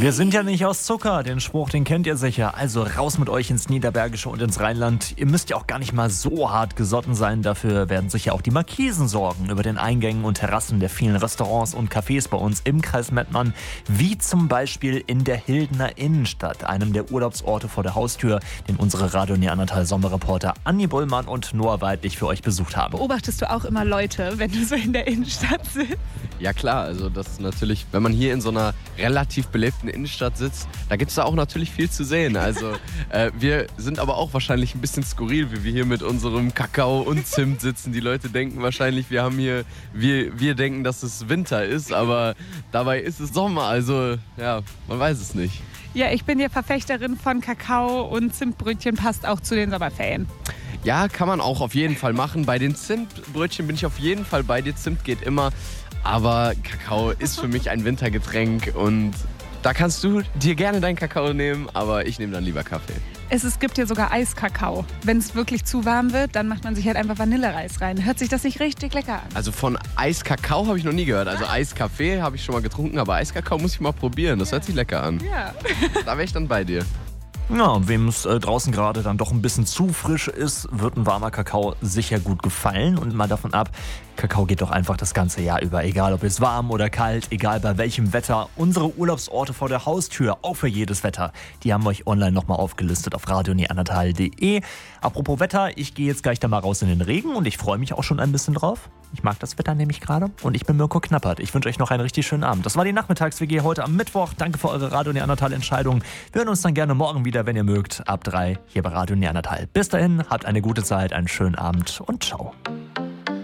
Wir sind ja nicht aus Zucker, den Spruch, den kennt ihr sicher. Also raus mit euch ins Niederbergische und ins Rheinland. Ihr müsst ja auch gar nicht mal so hart gesotten sein. Dafür werden sicher auch die Markisen sorgen über den Eingängen und Terrassen der vielen Restaurants und Cafés bei uns im Kreis Mettmann. Wie zum Beispiel in der Hildener Innenstadt, einem der Urlaubsorte vor der Haustür, den unsere Radio Neandertal Sommerreporter Anni Bullmann und Noah Weidlich für euch besucht haben. Beobachtest du auch immer Leute, wenn du so in der Innenstadt sitzt? Ja klar, also das ist natürlich, wenn man hier in so einer relativ belebten Innenstadt sitzt, da gibt es da auch natürlich viel zu sehen. Also wir sind aber auch wahrscheinlich ein bisschen skurril, wie wir hier mit unserem Kakao und Zimt sitzen. Die Leute denken wahrscheinlich, wir denken, dass es Winter ist, aber dabei ist es Sommer. Also ja, man weiß es nicht. Ja, ich bin ja Verfechterin von Kakao und Zimtbrötchen, passt auch zu den Sommerferien. Ja, kann man auch auf jeden Fall machen. Bei den Zimtbrötchen bin ich auf jeden Fall bei dir. Zimt geht immer. Aber Kakao ist für mich ein Wintergetränk und da kannst du dir gerne deinen Kakao nehmen, aber ich nehme dann lieber Kaffee. Es gibt ja sogar Eiskakao. Wenn es wirklich zu warm wird, dann macht man sich halt einfach Vanillereis rein. Hört sich das nicht richtig lecker an? Also von Eiskakao habe ich noch nie gehört. Also Eiskaffee habe ich schon mal getrunken, aber Eiskakao muss ich mal probieren. Das hört sich lecker an. Ja. Da wäre ich dann bei dir. Ja, und wem es draußen gerade dann doch ein bisschen zu frisch ist, wird ein warmer Kakao sicher gut gefallen. Und mal davon ab, Kakao geht doch einfach das ganze Jahr über. Egal ob es warm oder kalt, egal bei welchem Wetter. Unsere Urlaubsorte vor der Haustür, auch für jedes Wetter, die haben wir euch online nochmal aufgelistet auf radioneandertal.de. Apropos Wetter, ich gehe jetzt gleich da mal raus in den Regen und ich freue mich auch schon ein bisschen drauf. Ich mag das Wetter nämlich gerade und ich bin Mirko Knappert. Ich wünsche euch noch einen richtig schönen Abend. Das war die Nachmittags-WG heute am Mittwoch. Danke für eure Radio Neandertal-Entscheidung. Wir hören uns dann gerne morgen wieder, wenn ihr mögt, ab 3 hier bei Radio Neandertal. Bis dahin, habt eine gute Zeit, einen schönen Abend und ciao.